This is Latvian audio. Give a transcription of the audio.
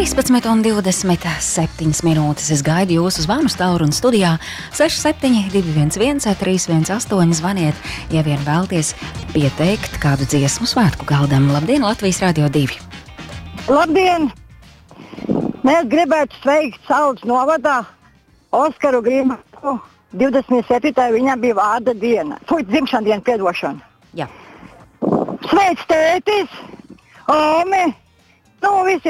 13:27 minūtes. Es gaidu jūsu zvanu Tauruna studijā 6721 318. Zvaniet, ja vien vēlties pieteikt kādu dziesmu svētku galdam. Labdien, Latvijas Radio 2! Labdien! Mēs gribētu sveikt Saules novadā Oskaru Grimaku. 27. viņam bija vārda diena. Dzimšana diena, piedošana. Jā. Sveic tētis! Omi! Nu, visi